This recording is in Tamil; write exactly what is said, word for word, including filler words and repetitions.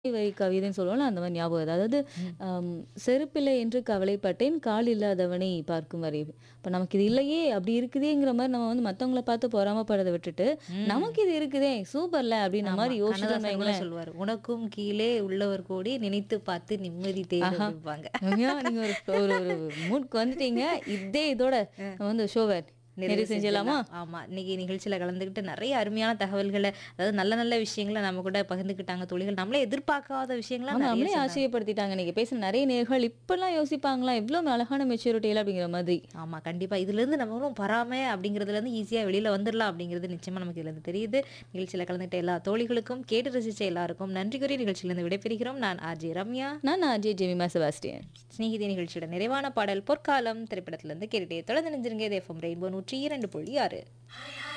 வரி கவிதைன்னு சொல்லுவோம்ல, அந்த மாரி ஞாபகம் வருது. அதாவது ம். அம் "செருப்பில்லை என்று கவலைப்பட்டேன், கால் இல்லாதவனை பார்க்கும் வரை." இப்ப நமக்கு இது இல்லையே, அப்படி இருக்குதேங்கிற மாரி நம்ம வந்து மத்தவங்கள பார்த்து பொறாமப்படுறத விட்டுட்டு, ம். நமக்கு இது இருக்குதே, சூப்பர்ல அப்படின்ற ஆமா. மாரி யோசிச்சுட்டோம்னு கண்ணதாசன் கூட வைங்களேன். சொல்லுவாரு. "உனக்கும் கீழே உள்ளவர் கோடி நினைத்து பார்த்து நிம்மதி தேடு" ஆஹா! அப்படிம்பாங்க. ரம்யா நீங்க ஒரு ஒரு ஒரு மூட்க்கு வந்துட்டீங்க. இதே இதோட நம்ம வந்து ஷோவ நிறைவு நிறைவு செஞ்சிடலாமா? செஞ்சிடலாம். ஆமா. இன்னைக்கு நிகழ்ச்சியில கலந்துக்கிட்டு நெறைய அருமையான தகவல்கள, அதாவது நல்ல நல்ல விஷயங்கள நம்ம கூட பகிர்ந்துக்கிட்டாங்க தோழிகள். நம்மளே எதிர்பார்க்காத விஷயங்கள்லாம் ஆமா, நெறைய நம்மளே சொன்னாங்க. ஆச்சரியப்படுத்திட்டாங்க. நீங்க பேசின நெறைய நேயர்கள் இப்படிலாம் யோசிப்பாங்களா? எவ்ளோ அழகான மெச்சூரிட்டில அப்படிங்கிற மாதிரி. ஆமா. கண்டிப்பா. இதுலேருந்து நம்மளும் பொறாமை அப்படிங்கிறதுலேருந்து ஈஸியா வெளில வந்துரலாம் அப்படிங்கிறது நிச்சயமா நமக்கு இதுலேருந்து தெரியுது. நிகழ்ச்சியில கலந்துக்கிட்ட எல்லா தோழிகளுக்கும், கேட்டு ரசிச்ச எல்லாருக்கும் நன்றி கூறி நிகழ்ச்சியிலேருந்து விடைபெறுகிறோம். நான் ஆர்ஜே ரம்யா. நான் ஆர்ஜே ஜெமிமா செபாஸ்டியன். சிநேகிதி நிகழ்ச்சியோட நிறைவான பாடல் பொற்காலம் திரைப்படத்திலிருந்து கேட்டுட்டே தொடர்ந்து நினைஞ்சிருங்க. இது எஃப்எம் ரெயின்போ நூற்றி இரண்டு புள்ளி ஆறு.